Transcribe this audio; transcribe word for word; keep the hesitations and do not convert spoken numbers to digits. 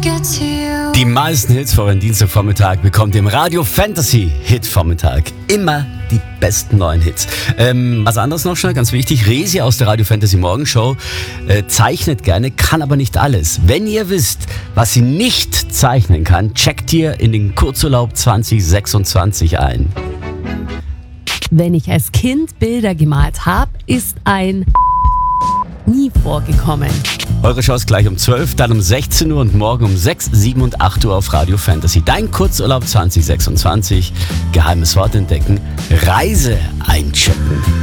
Die meisten Hits vor einem Dienstagvormittag bekommt ihr im Radio Fantasy Hit-Vormittag. Immer die besten neuen Hits. Ähm, was anderes noch schnell, ganz wichtig. Resi aus der Radio Fantasy Morgenshow äh, zeichnet gerne, kann aber nicht alles. Wenn ihr wisst, was sie nicht zeichnen kann, checkt ihr in den Kurzurlaub zwanzig sechsundzwanzig ein. Wenn ich als Kind Bilder gemalt habe, ist ein nie vorgekommen. Eure Chance gleich um zwölf, dann um sechzehn Uhr und morgen um sechs, sieben und acht Uhr auf Radio Fantasy. Dein Kurzurlaub zwanzig sechsundzwanzig. Geheimes Wort entdecken. Reise einchecken.